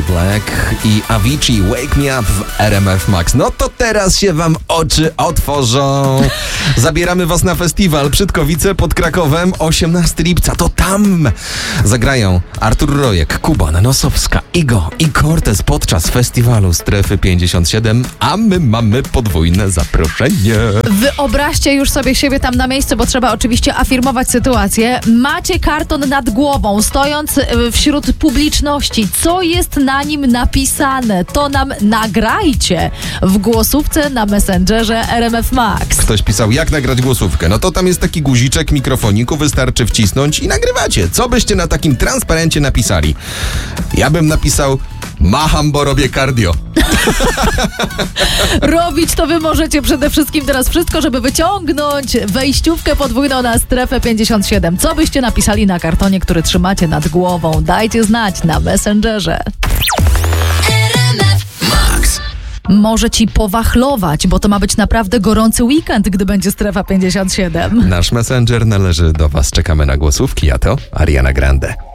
Black i Avicii Wake Me Up w RMF Max. No to teraz się wam oczy otworzą. Zabieramy was na festiwal Brzydkowice pod Krakowem 18 lipca. To tam zagrają Artur Rojek, Kuba Nosowska, Igo i Cortez podczas festiwalu Strefy 57, a my mamy podwójne zaproszenie. Wyobraźcie już sobie siebie tam na miejscu, bo trzeba oczywiście afirmować sytuację. Macie karton nad głową, stojąc wśród publiczności. Co jest na nim napisane? To nam nagrajcie w głosówce na Messengerze RMF Max. Ktoś pisał, jak nagrać głosówkę. No to tam jest taki guziczek mikrofoniku, wystarczy wcisnąć i nagrywacie. Co byście na takim transparencie napisali? Ja bym napisał, macham, bo robię cardio. Robić to wy możecie przede wszystkim teraz wszystko, żeby wyciągnąć wejściówkę podwójną na Strefę 57. Co byście napisali na kartonie, który trzymacie nad głową? Dajcie znać na Messengerze. Max. Może ci powachlować, bo to ma być naprawdę gorący weekend, gdy będzie Strefa 57. Nasz Messenger należy do was. Czekamy na głosówki, a to Ariana Grande.